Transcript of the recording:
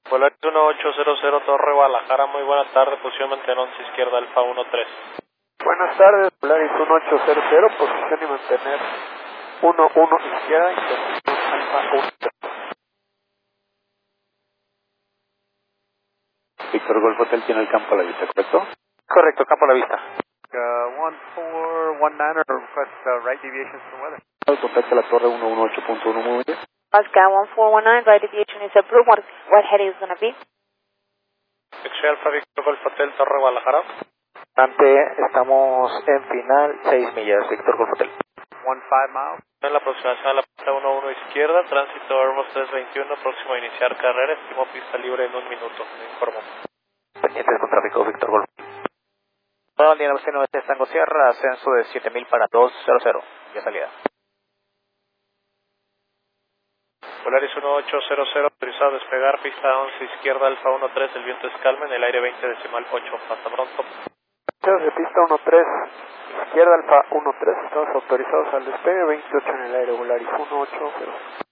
Volaris 1800 Torre Guadalajara, muy buena tarde, posición mantener 11 izquierda, Alfa 13. Buenas tardes, Volaris 1800, posición y mantener 11 izquierda, intención Alfa 13. Víctor Golf Hotel tiene el campo a la vista, ¿correcto? Correcto, campo a la vista. 1419, request right deviations from weather. Contacta la torre 118.1, muy bien. Oscar 1419, right deviation is approved. What heading is going to be? X-Ray Alfa Víctor Golf Hotel Torre Guadalajara. Estamos en final 6 millas, Víctor Golf Hotel. 15 miles. En la aproximación a la pista 11 izquierda, tránsito Airbus 321, próximo a iniciar carrera, estimo pista libre en 1 minuto, me informo. Pendientes con tráfico, Víctor Golf. Bueno, Día 9 Tango Sierra, ascenso de 7000 para 200, ya salida. Volaris 1800, autorizado a despegar, pista 11 izquierda, Alfa 13, el viento es calma, en el aire 20 decimal 8, hasta pronto. De pista 13, izquierda Alfa 13, estamos autorizados al despegue, 28 en el aire, Volaris 1800.